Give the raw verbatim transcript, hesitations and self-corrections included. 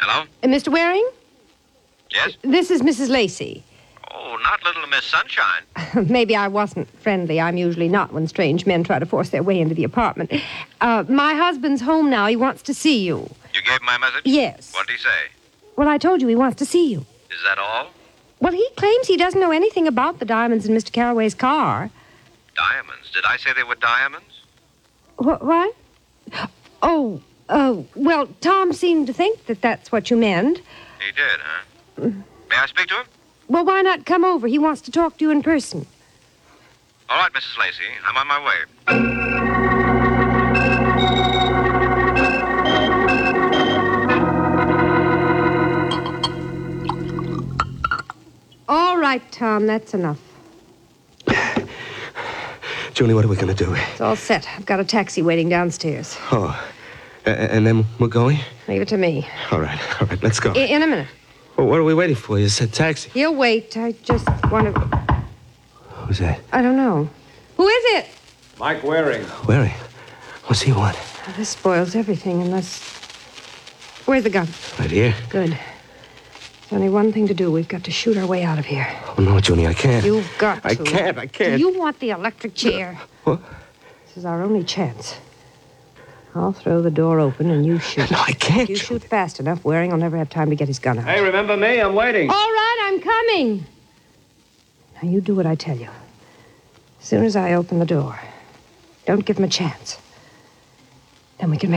Hello? Uh, Mister Waring? Yes? This is Missus Lacey. Oh, not little Miss Sunshine. Maybe I wasn't friendly. I'm usually not when strange men try to force their way into the apartment. Uh, my husband's home now. He wants to see you. You gave him my message? Yes. What'd he say? Well, I told you he wants to see you. Is that all? Well, he claims he doesn't know anything about the diamonds in Mister Carraway's car. Diamonds? Did I say they were diamonds? Wh- what? Oh, oh, well, Tom seemed to think that that's what you meant. He did, huh? May I speak to him? Well, why not come over? He wants to talk to you in person. All right, Missus Lacey. I'm on my way. All right, Tom, that's enough. Julie, what are we going to do? It's all set. I've got a taxi waiting downstairs. Oh, a- and then we're going? Leave it to me. All right, all right, let's go. I- in a minute. Well, what are we waiting for? You said taxi. He'll wait. I just want to... Who's that? I don't know. Who is it? Mike Waring. Waring. What's he want? Oh, this spoils everything unless... Where's the gun? Right here. Good. There's only one thing to do. We've got to shoot our way out of here. Oh, no, Julie, I can't. You've got to. I can't, I can't. Do you want the electric chair? What? This is our only chance. I'll throw the door open and you shoot. No, I can't. You shoot fast enough, Waring will never have time to get his gun out. Hey, remember me? I'm waiting. All right, I'm coming. Now, you do what I tell you. As soon as I open the door, don't give him a chance. Then we can make